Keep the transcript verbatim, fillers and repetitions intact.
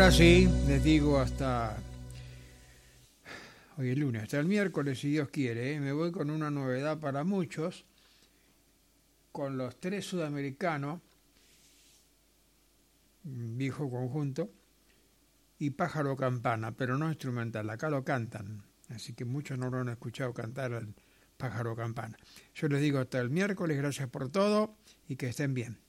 Ahora sí, les digo hasta hoy es lunes, hasta el miércoles, si Dios quiere, ¿eh? Me voy con una novedad para muchos, con los tres sudamericanos, viejo conjunto, y Pájaro Campana, pero no instrumental, acá lo cantan, así que muchos no lo han escuchado cantar al Pájaro Campana. Yo les digo hasta el miércoles, gracias por todo y que estén bien.